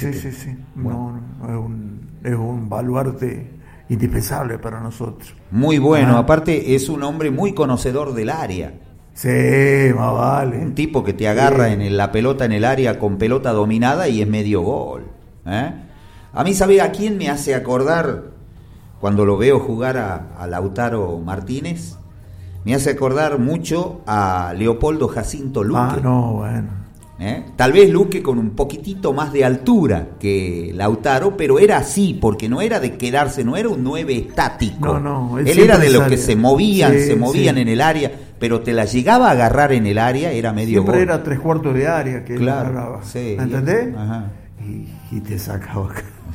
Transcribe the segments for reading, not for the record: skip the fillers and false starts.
Sí. Bueno. No, es un baluarte indispensable para nosotros. Muy bueno, aparte es un hombre muy conocedor del área. Sí, más vale. Un tipo que te agarra la pelota en el área con pelota dominada y es medio gol. A mí, ¿sabe a quién me hace acordar cuando lo veo jugar a Lautaro Martínez? Me hace acordar mucho a Leopoldo Jacinto Luque. Bueno. Tal vez Luque con un poquitito más de altura que Lautaro, pero era así, porque no era de quedarse, no era un 9 estático. No, él era de los que se movían en el área, pero te la llegaba a agarrar en el área, era medio siempre gol. Era 3/4 de área que él agarraba. Sí. ¿Me entendés? Ajá. Y te sacaba.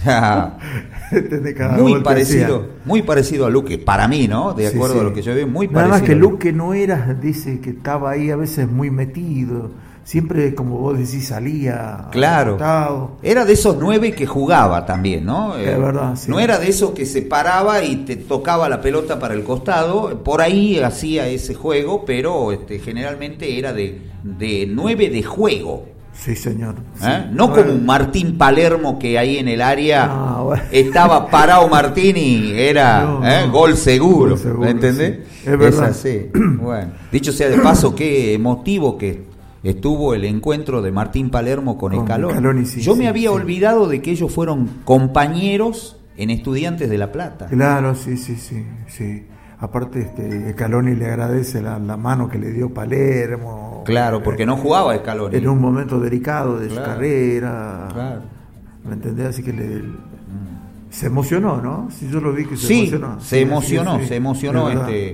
Muy parecido a Luque, para mí, ¿no? De acuerdo a lo que yo veo, muy parecido. Nada más que Luque no era, dice que estaba ahí a veces muy metido, siempre como vos decís salía. Claro. Agotado. Era de esos 9 que jugaba también, ¿no? Es verdad, sí. No era de esos que se paraba y te tocaba la pelota para el costado, por ahí hacía ese juego, pero generalmente era de 9 de juego. Sí, señor. No como un Martín Palermo que ahí en el área estaba parado Martín y era gol seguro. ¿Me entendés? Sí. Es verdad. Es así. Bueno, dicho sea de paso, qué emotivo que estuvo el encuentro de Martín Palermo con Scaloni. Yo me había olvidado de que ellos fueron compañeros en Estudiantes de La Plata. Claro, sí. Aparte, Scaloni le agradece la mano que le dio Palermo. Claro, porque no jugaba Scaloni. En un momento delicado de su carrera. Claro. ¿Me entendés? Así que se emocionó, ¿no? Sí, yo lo vi que se emocionó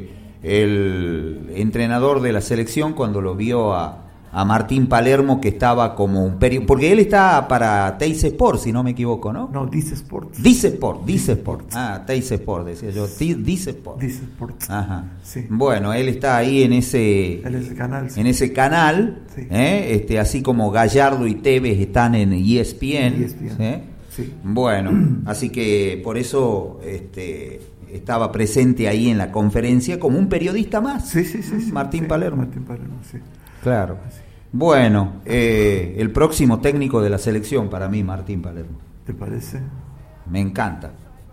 el entrenador de la selección cuando lo vio a Martín Palermo, que estaba como un porque él está para Teis Sport, si no me equivoco, ¿no? No, Dice Sport. Dice Sport. Teis Sport, decía yo. Dice Sport. Ajá. Sí. Bueno, él está ahí en ese canal. Sí. En ese canal, sí. Así como Gallardo y Tevez están en ESPN. Sí. Bueno, así que por eso estaba presente ahí en la conferencia como un periodista más. Sí. Martín Palermo, sí. Claro. Bueno, el próximo técnico de la selección para mí, Martín Palermo. ¿Te parece? Me encanta.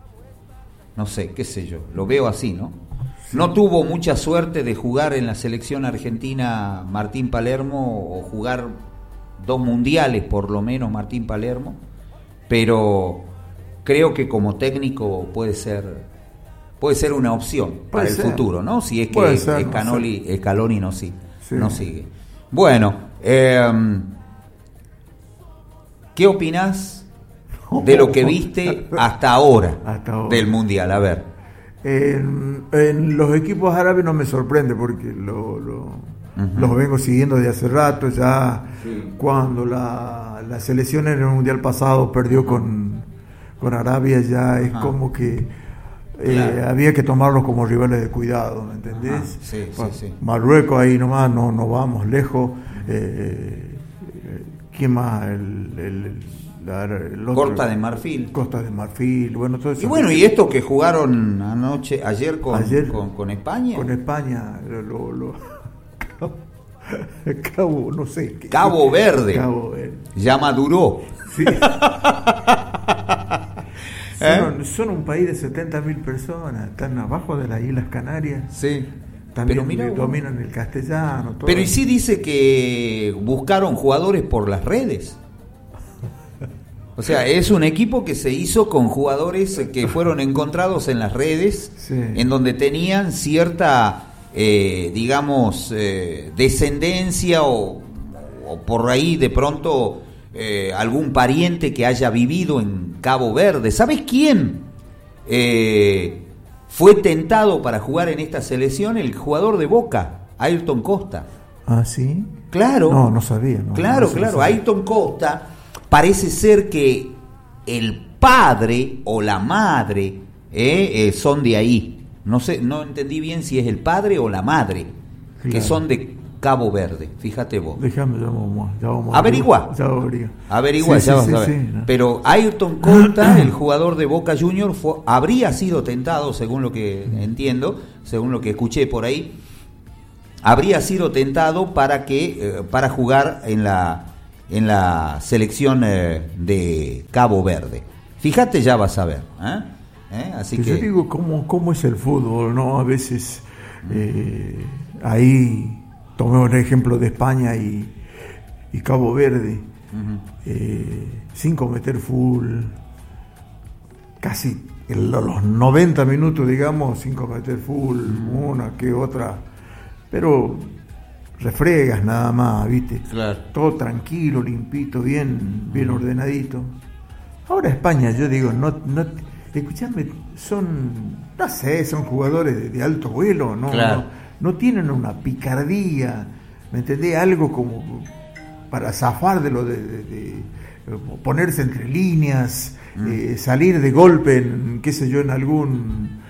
No sé, qué sé yo, lo veo así, ¿no? Sí. No tuvo mucha suerte de jugar en la selección argentina Martín Palermo, o jugar 2 mundiales por lo menos Martín Palermo, pero creo que como técnico puede ser una opción para el futuro, ¿no? Si es que Scaloni no sigue. Bueno, ¿qué opinás de lo que viste hasta ahora del Mundial? A ver. En los equipos árabes no me sorprende porque los vengo siguiendo desde hace rato. Ya cuando la selección en el Mundial pasado perdió con Arabia, ya es como que había que tomarlos como rivales de cuidado, ¿me entendés? Sí. Marruecos ahí nomás, no vamos lejos. ¿Quién más? El otro, Costa de Marfil, bueno, todo eso. Y bueno, y esto que jugaron ayer con España. Con España, Cabo, no sé. Cabo Verde. Ya maduró. Sí. Son un país de 70.000 personas, están abajo de las Islas Canarias. Sí. También dominan el castellano. Todo. Pero y sí dice que buscaron jugadores por las redes. O sea, es un equipo que se hizo con jugadores que fueron encontrados en las redes, en donde tenían cierta, descendencia o por ahí de pronto algún pariente que haya vivido en Cabo Verde. ¿Sabes quién fue tentado para jugar en esta selección? El jugador de Boca, Ayrton Costa. ¿Ah, sí? Claro. No sabía. Claro. Ayrton Costa, parece ser que el padre o la madre son de ahí. No sé, no entendí bien si es el padre o la madre, que son de Cabo Verde. Fíjate vos. Déjame, ya vamos. Averigua. Averigua, ya vas a ver. Sí. Pero Ayrton Costa, el jugador de Boca Juniors, habría sido tentado, según lo que entiendo, según lo que escuché por ahí, habría sido tentado para jugar en en la selección de Cabo Verde. Fíjate, ya vas a ver. Así que yo digo cómo es el fútbol, ¿no? A veces ahí tomé un ejemplo de España y Cabo Verde, sin cometer full, casi los 90 minutos, digamos, sin cometer full, una que otra, pero refregas nada más, ¿viste? Claro. Todo tranquilo, limpito, bien ordenadito. Ahora España, yo digo, no escuchame, son jugadores de alto vuelo, claro. no tienen una picardía, ¿me entendés? Algo como para zafar de lo de ponerse entre líneas, salir de golpe en, qué sé yo, en algún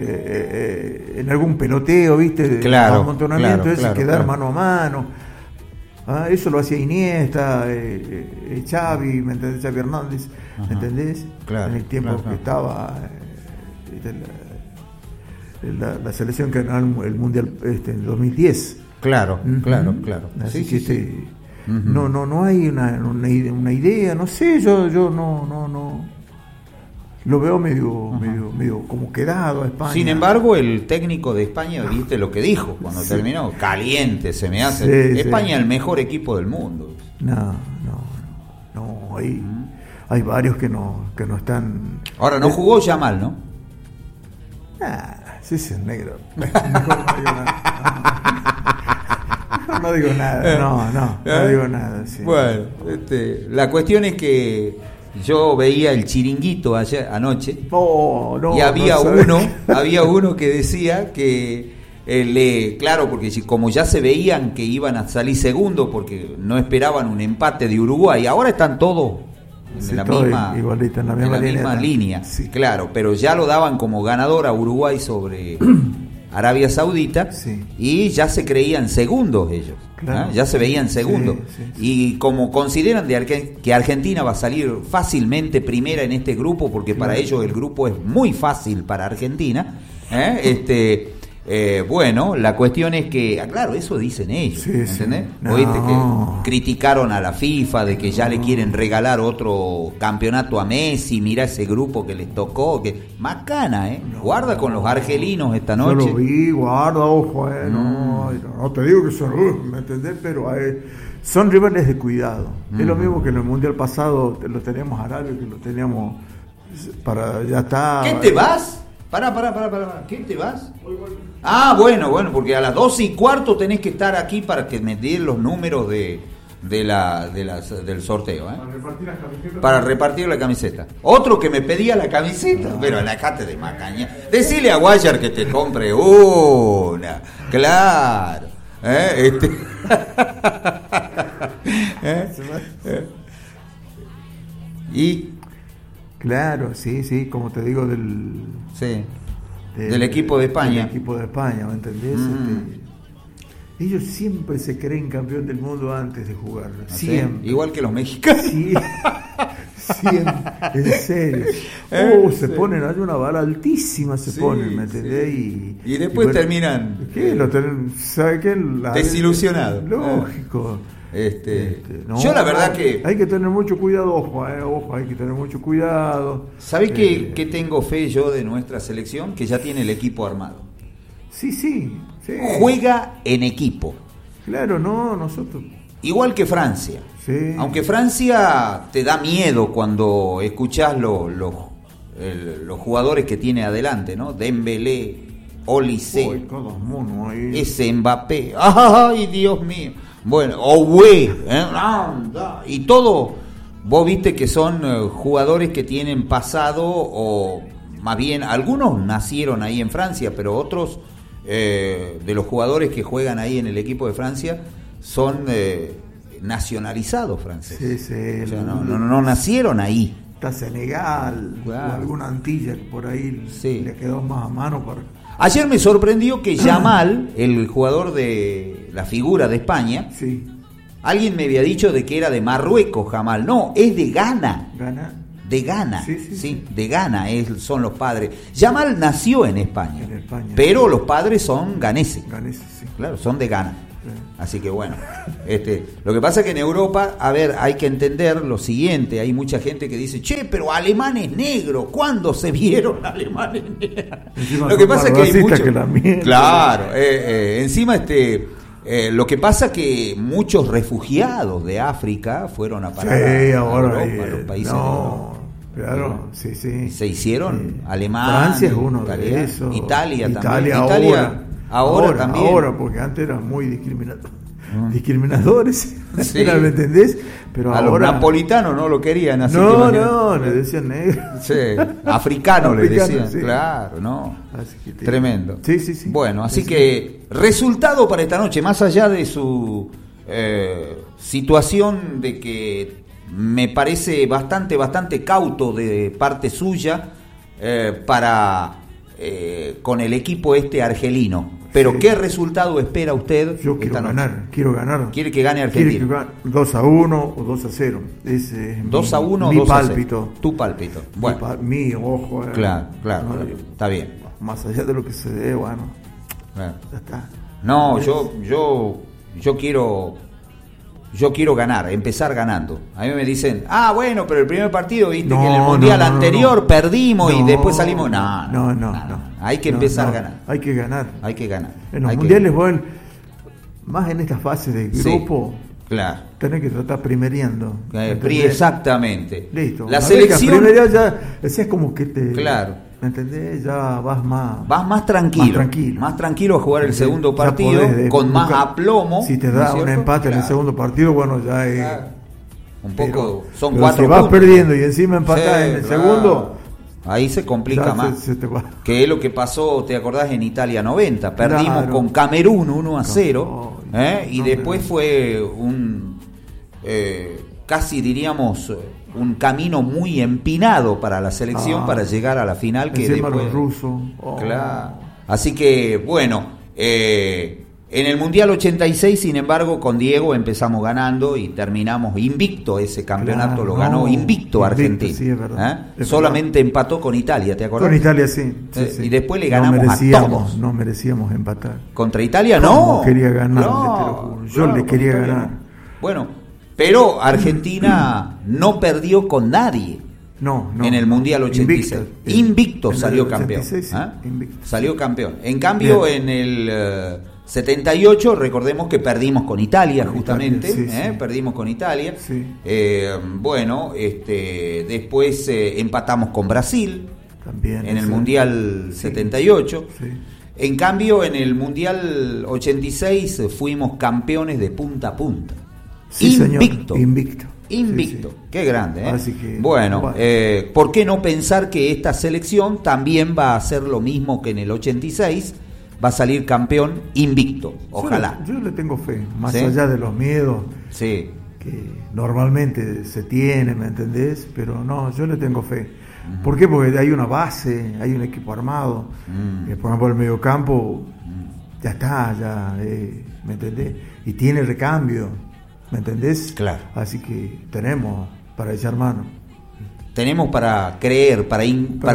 peloteo, ¿viste? Claro, amontonamiento, claro, quedar claro. mano a mano. Eso lo hacía Iniesta, Xavi, ¿me entendés? Xavi Hernández, ¿me entendés? Claro, en el tiempo claro. que estaba la selección que ganó el Mundial en 2010. Claro. Así Sí, que sí. no hay una idea, no sé, yo no lo veo medio como quedado a España. Sin embargo, el técnico de España, viste lo que dijo cuando terminó, caliente se me hace. Sí, España el mejor equipo del mundo. No, hay varios que no están. Ahora no jugó Yamal, ¿no? Sí, es negro. Mejor no digo nada. No digo nada. Sí. Bueno, la cuestión es que yo veía el Chiringuito anoche y había uno que decía que claro, porque como ya se veían que iban a salir segundo porque no esperaban un empate de Uruguay, ahora están todos en la misma línea, sí. Claro, pero ya lo daban como ganador a Uruguay sobre Arabia Saudita, sí. Y ya se creían segundos ellos, claro. ya se veían segundos, sí. Y como consideran que Argentina va a salir fácilmente primera en este grupo, porque para ellos el grupo es muy fácil para Argentina, bueno, la cuestión es que, claro, eso dicen ellos, ¿entendés? No. Oíste que criticaron a la FIFA de que ya le quieren regalar otro campeonato a Messi, mirá ese grupo que les tocó, que macana, guarda con los argelinos esta noche. Yo lo vi, guarda, ojo, no te digo que son, ¿me entendés? Pero son rivales de cuidado. Es lo mismo que en el Mundial pasado lo teníamos Arabia, que lo teníamos ya está. ¿Qué te vas? Pará. ¿Qué te vas? Ah, bueno, porque a las 12:15 tenés que estar aquí para que me den los números del sorteo, para repartir la camiseta. Otro que me pedía la camiseta, pero dejate de macaña. Decile a Guayar que te compre una. Claro. Y claro, sí, como te digo, del equipo de España. Del equipo de España, ¿me entendés? Ellos siempre se creen campeón del mundo antes de jugar. Siempre. ¿Sí? Igual que los mexicanos. Sí. Siempre, en serio. Se ponen, hay una vara altísima, ponen, ¿me entendés? Y después terminan. ¿Sabe qué? Desilusionados. Lógico. Yo la verdad que hay que tener mucho cuidado, ojo, hay que tener mucho cuidado. ¿Sabés qué tengo fe yo de nuestra selección? Que ya tiene el equipo armado. Sí. Juega en equipo. Claro, nosotros. Igual que Francia. Sí. Aunque Francia te da miedo cuando escuchás los jugadores que tiene adelante, ¿no? Dembélé, Olise, ese Mbappé. ¡Ay, Dios mío! Bueno, Owe, y todo, vos viste que son jugadores que tienen pasado, o más bien, algunos nacieron ahí en Francia, pero otros de los jugadores que juegan ahí en el equipo de Francia son nacionalizados franceses. Sí. O sea, no nacieron ahí. Está Senegal, claro. O alguna Antilla que por ahí le quedó más a mano para... Ayer me sorprendió que Yamal, el jugador de la figura de España, alguien me había dicho de que era de Marruecos, Yamal. No, es de Ghana. De Ghana, sí, de Ghana son los padres. Yamal nació en España, pero los padres son ganeses. Ganeses, sí. Claro, son de Ghana. Sí. Así que bueno, lo que pasa es que en Europa, a ver, hay que entender lo siguiente, hay mucha gente que dice, che, pero Alemán es negro, ¿cuándo se vieron alemanes negros? Lo que pasa es que hay mucho... Claro, encima lo que pasa es que muchos refugiados de África fueron a parar a Europa, a los países de Europa. Claro, sí. Se hicieron alemanes. Francia es uno de esos. Italia también. Ahora también. Ahora, porque antes eran muy discriminadores, ¿me entendés? Pero a ahora... los napolitanos no lo querían así. Le decían negro. Sí, africano le decían, sí. Claro, ¿no? Tremendo. Sí. Bueno, así que resultado para esta noche, más allá de su situación de que me parece bastante cauto de parte suya para con el equipo argelino. Pero sí. ¿Qué resultado espera usted? Yo quiero ganar. ¿Quiere que gane Argentina? 2-1 o 2-0. Ese es 2-1 o 2-0. Pálpito. Tu pálpito. Bueno. Mi ojo. Claro. Está bien. Más allá de lo que se ve, bueno. Claro. Ya está. No, yo quiero ganar, empezar ganando. A mí me dicen, bueno, pero el primer partido, viste que en el mundial anterior perdimos y después salimos. No. Hay que empezar a ganar. Hay que ganar. En los mundiales, bueno, más en esta fase de grupo, claro, tenés que tratar primereando. Exactamente. Listo. La selección. Es como que te. Claro. ¿Me entendés? Ya vas más tranquilo. Más tranquilo a jugar el segundo partido con más aplomo. Si te da un empate en el segundo partido, bueno, ya es... Un poco, son 4 si vas perdiendo y encima empatás en el segundo... Ahí se complica más. Se te va. Que es lo que pasó, ¿te acordás? En Italia 90. Perdimos con Camerún 1-0. Y después fue un... casi diríamos... un camino muy empinado para la selección para llegar a la final que después los rusos. Claro. Así que bueno, en el Mundial 86, sin embargo, con Diego empezamos ganando y terminamos invicto ese campeonato, lo ganó invicto Argentina. Sí, es verdad. Solamente empató con Italia, ¿te acordás? Con Italia sí. Y después le ganamos a todos. No merecíamos empatar. ¿Contra Italia no? Quería ganar, yo le quería ganar. Bueno, pero Argentina no perdió con nadie. No. En el Mundial 86. Invicto salió campeón. 86, invicto. Salió campeón. En cambio, en el 78, recordemos que perdimos con Italia, justamente. Perdimos con Italia. Sí. Bueno, después empatamos con Brasil. También. En el Mundial 78. Sí. En cambio, en el Mundial 86 fuimos campeones de punta a punta. Sí, invicto. Sí. Qué grande, ¿eh? Así que, bueno, ¿por qué no pensar que esta selección también va a hacer lo mismo que en el 86? Va a salir campeón invicto, ojalá. Yo le tengo fe, más allá de los miedos que normalmente se tienen, ¿me entendés? Pero no, yo le tengo fe. ¿Por qué? Porque hay una base, hay un equipo armado. Por ejemplo, el mediocampo ya está, ¿me entendés? Y tiene recambio. ¿Me entendés? Claro. Así que tenemos para echar mano. Tenemos para creer, para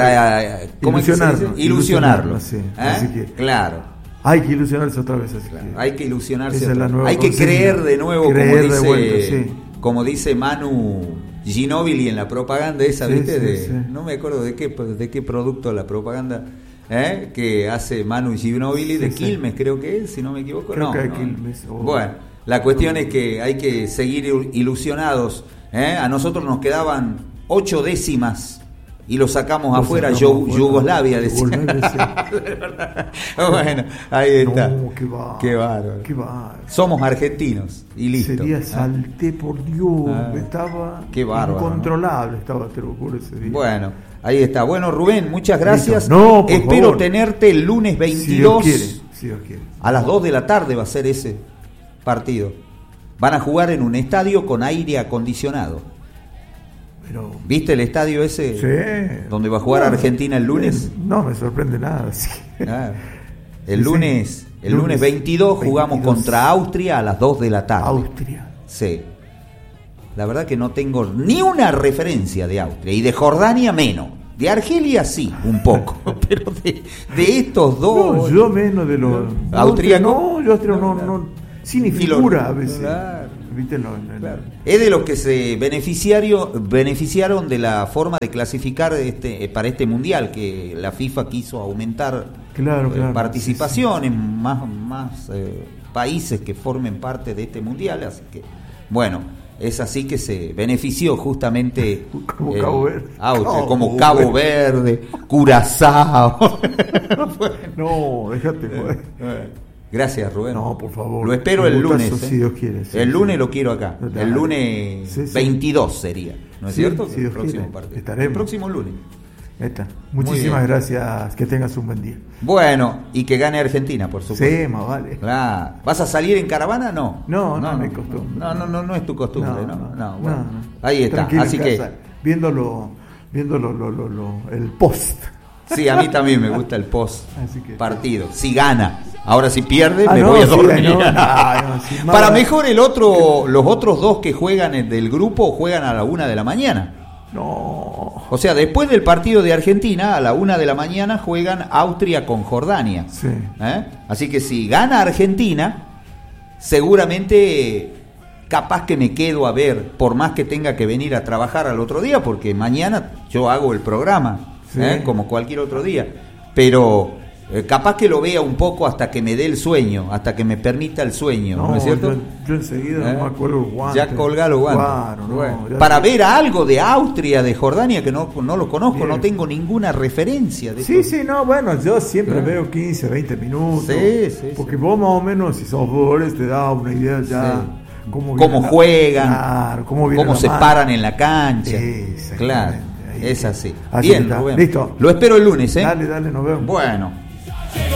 ilusionarnos. Sí. Así que, claro. Hay que ilusionarse otra vez. Así claro. Que hay que ilusionarse. Hay que creer de nuevo, vuelta, como dice Manu Ginóbili en la propaganda esa, ¿viste? No me acuerdo de qué producto la propaganda. Que hace Manu Ginóbili de Quilmes, creo que es, si no me equivoco. Creo que hay Quilmes. Bueno. La cuestión es que hay que seguir ilusionados. A nosotros nos quedaban 8 décimas y lo sacamos afuera. Yugoslavia, decía. Bueno, ahí está. No, qué bárbaro. Somos argentinos y listo. Ese día salté, por Dios. Estaba incontrolable, te lo juro, ese día. Bueno, ahí está. Bueno, Rubén, muchas gracias. Espero tenerte el lunes 22. Si Dios quiere. A las 2 de la tarde va a ser ese partido. Van a jugar en un estadio con aire acondicionado. Pero, ¿viste el estadio ese? Donde va a jugar Argentina el lunes. No me sorprende nada. El lunes 22 jugamos contra Austria a las 2 de la tarde. Austria. Sí. La verdad que no tengo ni una referencia de Austria, y de Jordania menos. De Argelia sí, un poco, pero de estos dos. No, yo menos de los austriacos. Yo austriaco no. sí, ni figura a veces. Claro. ¿Viste? Claro. Es de los que se beneficiaron de la forma de clasificar para este mundial, que la FIFA quiso aumentar participación, sí, en más países que formen parte de este mundial, así que bueno, es así que se benefició justamente como Cabo Verde, como Cabo Verde, Curazao. No, déjate, Gracias, Rubén. No, por favor. Lo espero el lunes. Si Dios quiere. El lunes lo quiero acá. El lunes 22 sería. ¿No es cierto? Si Dios quiere. Estaremos. El próximo lunes. Está. Muchísimas gracias. Que tengas un buen día. Bueno, y que gane Argentina, por supuesto. Sí, más vale. Claro. ¿Vas a salir en caravana? No. No es costumbre. No es tu costumbre, ¿no? Bueno. Ahí está. Así que viéndolo el post. Sí, a mí también me gusta el post partido. Si gana. Ahora si pierde me voy a dormir. Para mejor los otros dos que juegan del grupo juegan a la 1 de la mañana. No. O sea, después del partido de Argentina, a la 1 de la mañana juegan Austria con Jordania. Sí. Así que si gana Argentina, seguramente capaz que me quedo a ver, por más que tenga que venir a trabajar al otro día, porque mañana yo hago el programa, como cualquier otro día. Pero capaz que lo vea un poco hasta que me dé el sueño, hasta que me permita el sueño, ¿no es cierto? Yo enseguida no me acuerdo los guantes. Ya colgá los guantes. Claro, bueno, para ver algo de Austria, de Jordania, que no lo conozco, bien. No tengo ninguna referencia de eso. Bueno, yo siempre veo 15, 20 minutos. Sí. Porque vos más o menos, si sos jugadores, te da una idea ya. Sí. Cómo juegan, claro, cómo se paran en la cancha. Claro, es así. Bien, Rubén. Listo. Lo espero el lunes, Dale, nos vemos. Bueno.